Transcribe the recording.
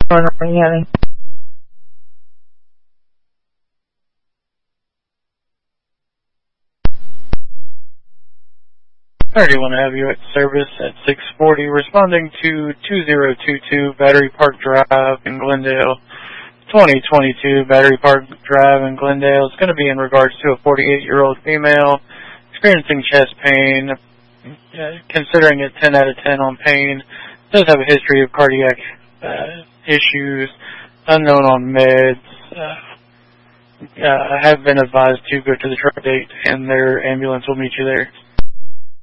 Miami. 31 have you at service at 640, responding to 2022 Battery Park Drive in Glendale. 2022 Battery Park Drive in Glendale is going to be in regards to a 48-year-old female experiencing chest pain. Considering it 10 out of 10 on pain, does have a history of cardiac issues, unknown on meds. I have been advised to go to the truck date, and their ambulance will meet you there.